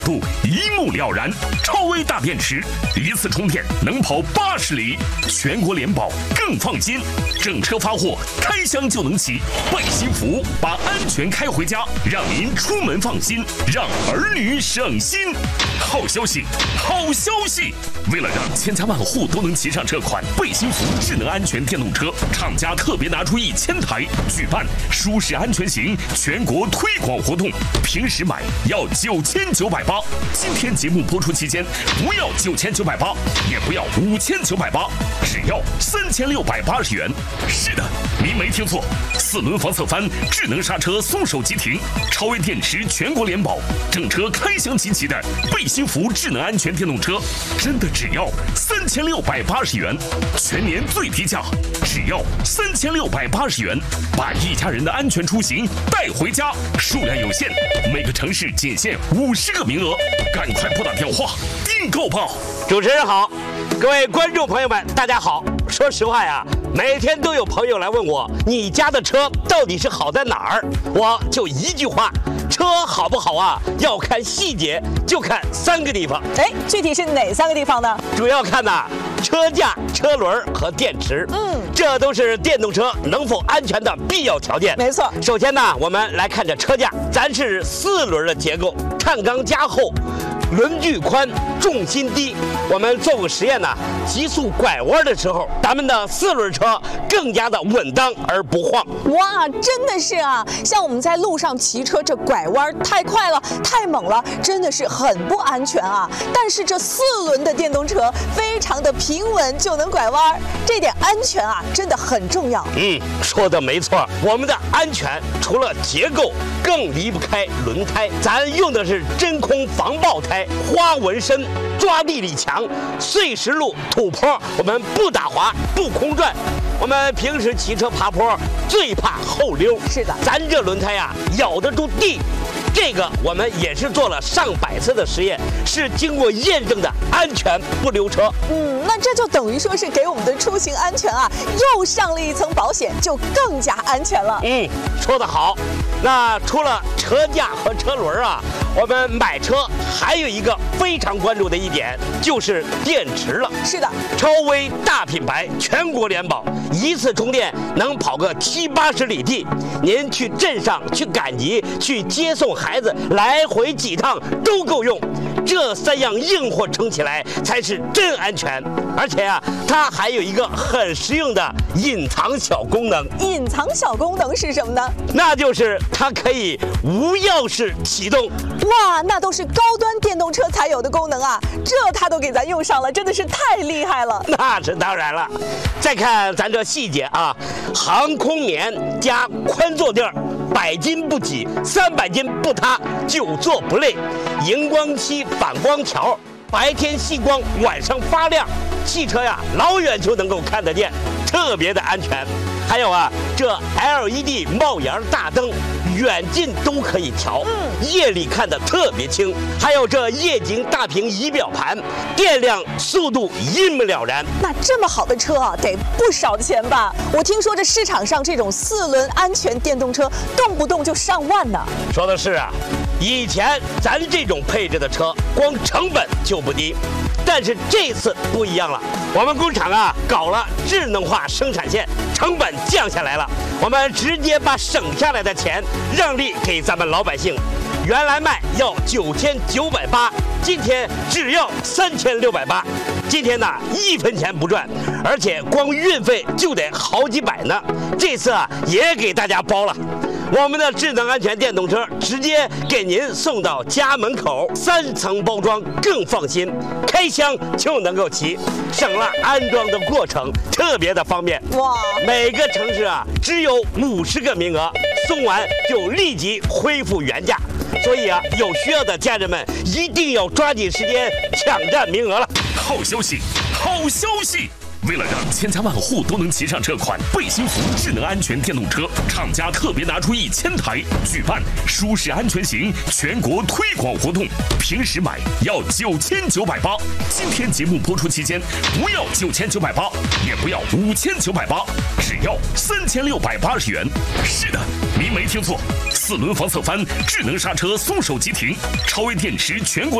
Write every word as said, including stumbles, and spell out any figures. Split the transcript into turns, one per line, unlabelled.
度一目了然。超微大电池，一次充电能跑八十里，全国联保更放心。整车发货，开箱就能骑。贝心服务，把安全开回家，让您出门放心，让儿女省心。好消息，好消息！为了让千家万户都能骑上这款贝心服智能安全电动车，厂家特别拿出一千台，举办舒适安全行全国推广活动。平时买要九千九百八，今天节目播出期间，不要九千九百八，也不要五千九百八，只要三千六百八十元。是的，您没听错，四轮防侧翻，智能刹车，松手即停，超微电池，全国联保，整车开箱即骑的贝心服智能安全电动车，真的只要三千六百八十元，全年最低价，只要三千六百八十元，把一家人的安全出行带回家。数量有限，每个城市仅限五十个名额，赶快拨打电话订购吧。
主持人好，各位观众朋友们，大家好。说实话呀，每天都有朋友来问我，你家的车到底是好在哪儿？我就一句话，车好不好啊，要看细节，就看三个地方。
哎，具体是哪三个地方呢？
主要看呐，车架、车轮和电池。嗯，这都是电动车能否安全的必要条件。
没错。首
先呢，我们来看这车架，咱是四轮的结构，碳钢加厚，轮距宽，重心低。我们做过实验呢，急速拐弯的时候，咱们的四轮车更加的稳当而不晃。
哇，真的是啊！像我们在路上骑车，这拐弯太快了，太猛了，真的是很不安全啊。但是这四轮的电动车非常的平稳，就能拐弯，这点安全啊，真的很重要。
嗯，说的没错，我们的安全除了结构，更离不开轮胎。咱用的是真空防爆胎，花纹深，抓地力强，碎石路、土坡我们不打滑，不空转。我们平时骑车爬坡最怕后溜，
是的，
咱这轮胎呀咬得住地。这个我们也是做了上百次的实验，是经过验证的安全不溜车。
嗯，那这就等于说是给我们的出行安全啊又上了一层保险，就更加安全了。
嗯，说得好。那除了车架和车轮啊，我们买车还有一个非常关注的一点，就是电池了。
是的，
超微大品牌，全国联保，一次充电能跑个七八十里地。您去镇上、去赶集、去接送孩子，来回几趟都够用。这三样硬货撑起来才是真安全。而且啊，它还有一个很实用的隐藏小功能。
隐藏小功能是什么呢？
那就是它可以无钥匙启动。
哇，那都是高端电动车才有的功能啊，这它都给咱用上了，真的是太厉害了。
那是当然了。再看咱这细节啊，航空棉加宽坐垫，百斤不挤，三百斤不塌，久坐不累。荧光漆反光条，白天吸光，晚上发亮。汽车呀，老远就能够看得见，特别的安全。还有啊，这 L E D 帽檐大灯，远近都可以调，嗯，夜里看得特别清。还有这液晶大屏仪表盘，电量、速度一目了然。
那这么好的车啊，得不少钱吧？我听说这市场上这种四轮安全电动车，动不动就上万呢。
说的是啊，以前咱这种配置的车，光成本就不低。但是这次不一样了，我们工厂啊搞了智能化生产线，成本降下来了，我们直接把省下来的钱让利给咱们老百姓。原来卖要九千九百八，今天只要三千六百八。今天呢，一分钱不赚，而且光运费就得好几百呢。这次啊，也给大家包了。我们的智能安全电动车直接给您送到家门口，三层包装更放心，开箱就能够骑，省了安装的过程，特别的方便。哇！每个城市啊只有五十个名额，送完就立即恢复原价。所以啊，有需要的家人们一定要抓紧时间抢占名额了。
好消息，好消息！ 为了让千家万户都能骑上这款贝辛福智能安全电动车，厂家特别拿出一千台，举办舒适安全行全国推广活动。平时买要九千九百八，今天节目播出期间不要九千九百八，也不要五千九百八，只要三千六百八十元。是的，您没听错，四轮防侧翻，智能刹车，松手即停，超微电池，全国。